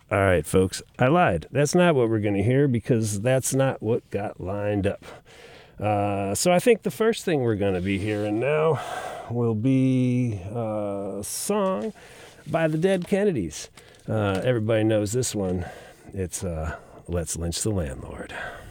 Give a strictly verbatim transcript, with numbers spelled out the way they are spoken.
All right, folks, I lied. That's not what we're going to hear because that's not what got lined up. Uh, so I think the first thing we're going to be hearing now will be a song by the Dead Kennedys. Uh, everybody knows this one. It's uh, Let's Lynch the Landlord.